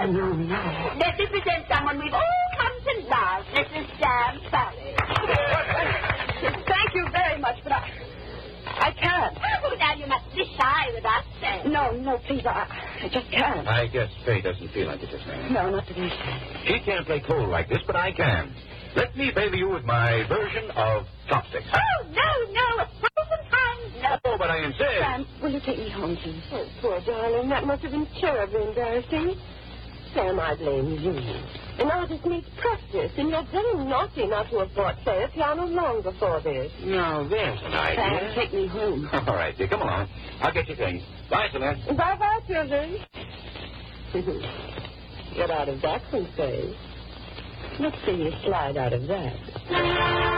no, no. Let me present someone we've all come to love, Mrs. Sam Sally. Thank you very much, but I can't. Oh, now you must be shy with us, then. No, please, I just can't. I guess Faye doesn't feel like it just now. No, not today, Sam. She can't play cool like this, but I can. Let me favor you with my version of chopsticks. Oh, no, 1,000 times no. Oh, but I insist. Sam, will you take me home, please? Oh, poor darling, that must have been terribly embarrassing. Sam, I blame you. An artist needs practice, and you're very naughty not to have bought Faye a piano long before this. Now, there's an Sam, idea. take me home. All right, dear, come along. I'll get you things. Bye, Celeste. Bye-bye, children. Get out of that one, Faye. Let's see you slide out of that.